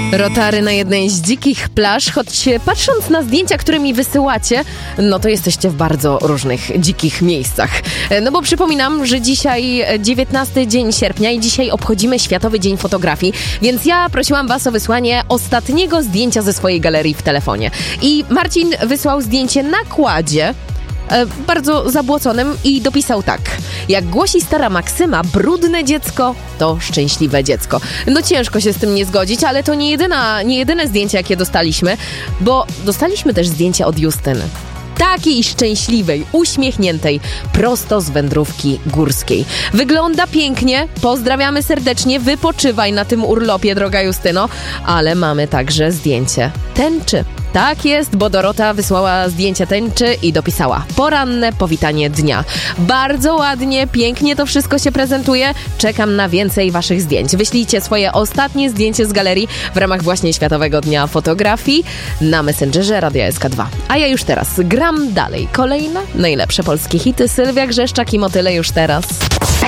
Rotary na jednej z dzikich plaż, choć patrząc na zdjęcia, które mi wysyłacie, no to jesteście w bardzo różnych dzikich miejscach. No bo przypominam, że dzisiaj 19 dzień sierpnia i dzisiaj obchodzimy Światowy Dzień Fotografii, więc ja prosiłam was o wysłanie ostatniego zdjęcia ze swojej galerii w telefonie. I Marcin wysłał zdjęcie na kładzie, bardzo zabłoconym i dopisał tak: jak głosi stara maksyma, brudne dziecko to szczęśliwe dziecko. No ciężko się z tym nie zgodzić, ale to nie jedyne zdjęcie, jakie dostaliśmy, bo dostaliśmy też zdjęcie od Justyny. Takiej szczęśliwej, uśmiechniętej, prosto z wędrówki górskiej. Wygląda pięknie, pozdrawiamy serdecznie, wypoczywaj na tym urlopie, droga Justyno, ale mamy także zdjęcie tęczy. Tak jest, bo Dorota wysłała zdjęcie tęczy i dopisała: poranne powitanie dnia. Bardzo ładnie, pięknie to wszystko się prezentuje. Czekam na więcej waszych zdjęć. Wyślijcie swoje ostatnie zdjęcie z galerii w ramach właśnie Światowego Dnia Fotografii na Messengerze Radia SK2. A ja już teraz gram dalej. Kolejne najlepsze polskie hity. Sylwia Grzeszczak i Motyle już teraz.